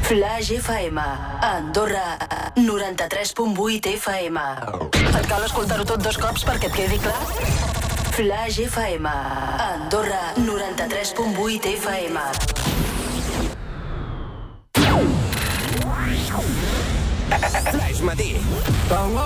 Flash FM, a Andorra, 93.8 FM. Et cal escoltar-ho tot 2 cops perquè et quedi clar? Flash FM, a Andorra, 93.8 FM. Flash Matí.